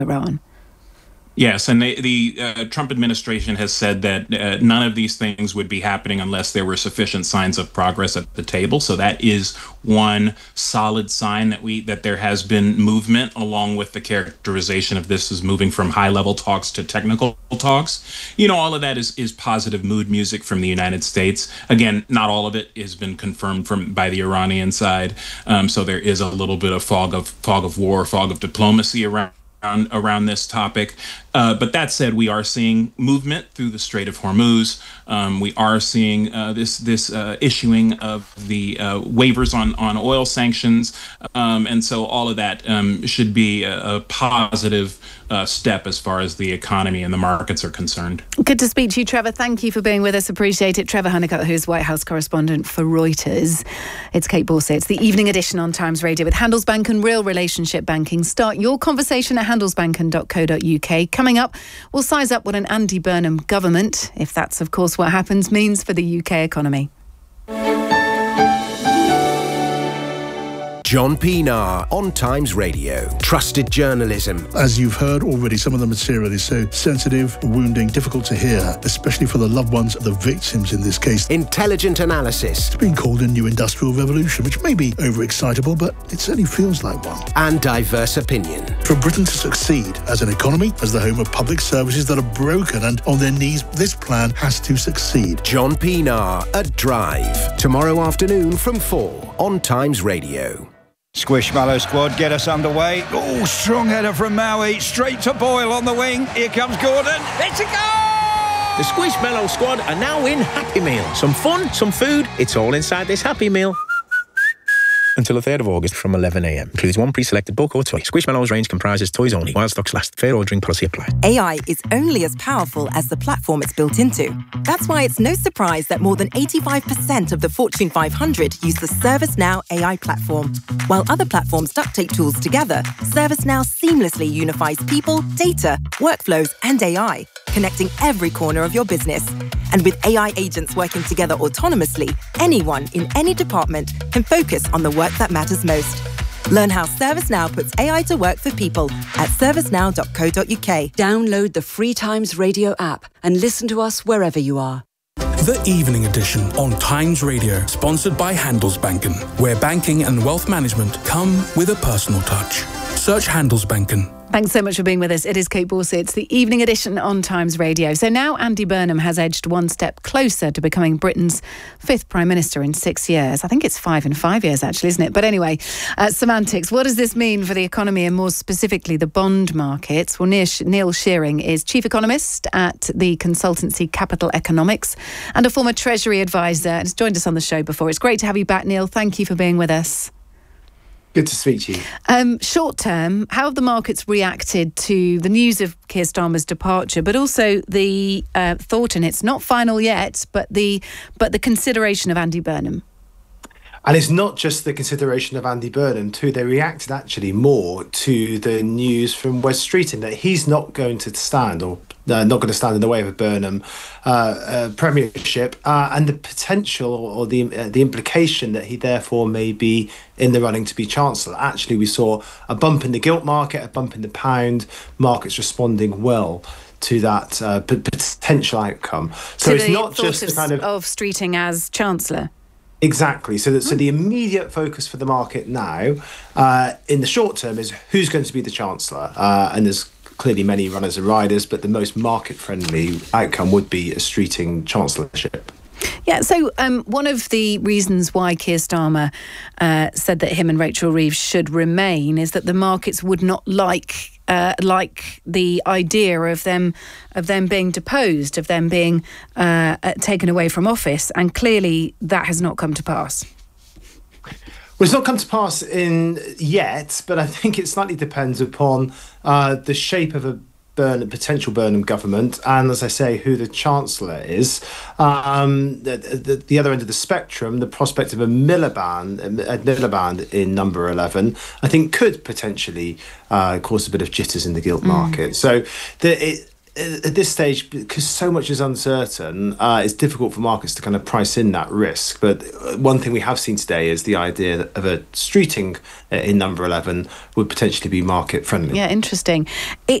Iran. Yes, and the Trump administration has said that none of these things would be happening unless there were sufficient signs of progress at the table. So that is one solid sign that there has been movement, along with the characterization of this as moving from high-level talks to technical talks. All of that is positive mood music from the United States. Again, not all of it has been confirmed by the Iranian side. So there is a little bit of fog of war, fog of diplomacy around this topic. But that said, we are seeing movement through the Strait of Hormuz. We are seeing this issuing of the waivers on oil sanctions. And so all of that should be a positive step as far as the economy and the markets are concerned. Good to speak to you, Trevor. Thank you for being with us. Appreciate it. Trevor Honeycutt, who's White House correspondent for Reuters. It's Kate Borsey. It's the evening edition on Times Radio with Handelsbanken Real Relationship Banking. Start your conversation at handelsbanken.co.uk. Coming up, we'll size up what an Andy Burnham government, if that's of course what happens, means for the UK economy. John Pienaar on Times Radio. Trusted journalism. As you've heard already, some of the material is so sensitive, wounding, difficult to hear, especially for the loved ones of the victims in this case. Intelligent analysis. It's been called a new industrial revolution, which may be overexcitable, but it certainly feels like one. And diverse opinion. For Britain to succeed as an economy, as the home of public services that are broken and on their knees, this plan has to succeed. John Pienaar at Drive. Tomorrow afternoon from 4 on Times Radio. Squishmallow squad get us underway. Oh, strong header from Maui. Straight to Boyle on the wing. Here comes Gordon. It's a goal! The Squishmallow squad are now in Happy Meal. Some fun, some food. It's all inside this Happy Meal. Until the 3rd of August from 11 a.m. Includes one pre-selected book or toy. Squishmallows range comprises toys only. While stocks last. Fair ordering policy apply. AI is only as powerful as the platform it's built into. That's why it's no surprise that more than 85% of the Fortune 500 use the ServiceNow AI platform. While other platforms duct tape tools together, ServiceNow seamlessly unifies people, data, workflows, and AI, connecting every corner of your business. And with AI agents working together autonomously, anyone in any department can focus on the work that matters most. Learn how ServiceNow puts AI to work for people at servicenow.co.uk. Download the free Times Radio app and listen to us wherever you are. The Evening Edition on Times Radio, sponsored by Handelsbanken, where banking and wealth management come with a personal touch. Search Handelsbanken. Thanks so much for being with us. It is Kate Borsey. It's the evening edition on Times Radio. So now Andy Burnham has edged one step closer to becoming Britain's 5th Prime Minister in 6 years. I think it's 5 in 5 years, actually, isn't it? But anyway, semantics. What does this mean for the economy and more specifically the bond markets? Well, Neil Shearing is Chief Economist at the consultancy Capital Economics and a former Treasury advisor and has joined us on the show before. It's great to have you back, Neil. Thank you for being with us. Good to speak to you. Short term, how have the markets reacted to the news of Keir Starmer's departure, but also the thought, and it's not final yet, but the consideration of Andy Burnham? And it's not just the consideration of Andy Burnham, too. They reacted actually more to the news from Wes Streeting that he's not going to stand or not going to stand in the way of a Burnham premiership and the potential or the implication that he therefore may be in the running to be Chancellor. Actually, we saw a bump in the gilt market, a bump in the pound, markets responding well to that potential outcome. So it's not just the kind of Streeting as Chancellor. Exactly. So the immediate focus for the market now, in the short term, is who's going to be the Chancellor. And there's clearly many runners and riders, but the most market-friendly outcome would be a Streeting chancellorship. Yeah, so one of the reasons why Keir Starmer said that him and Rachel Reeves should remain is that the markets would not like the idea of them being deposed, of them being taken away from office, and clearly that has not come to pass. Well, it's not come to pass yet, but I think it slightly depends upon the shape of a potential Burnham government, and as I say, who the Chancellor is. The other end of the spectrum, the prospect of a Miliband in number 11, I think could potentially cause a bit of jitters in the gilt market. So at this stage, because so much is uncertain, it's difficult for markets to kind of price in that risk. But one thing we have seen today is the idea of a streeting in number 11 would potentially be market friendly. Yeah, interesting.